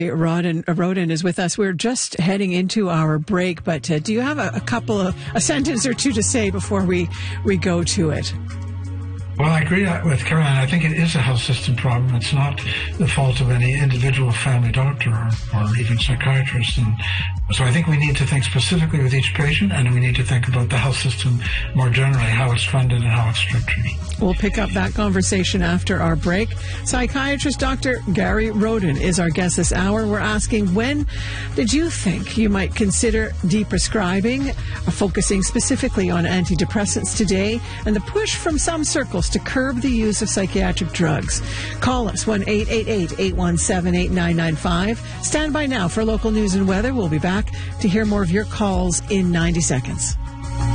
Roden is with us. We're just heading into our break, but do you have a sentence or two to say before we go to it? Well, I agree with Caroline. I think it is a health system problem. It's not the fault of any individual family doctor or even psychiatrist. And so I think we need to think specifically with each patient, and we need to think about the health system more generally, how it's funded and how it's structured. We'll pick up that conversation after our break. Psychiatrist Dr. Gary Roden is our guest this hour. We're asking, when did you think you might consider deprescribing, focusing specifically on antidepressants today, and the push from some circles to curb the use of psychiatric drugs? Call us, 1-888-817-8995. Stand by now for local news and weather. We'll be back to hear more of your calls in 90 seconds.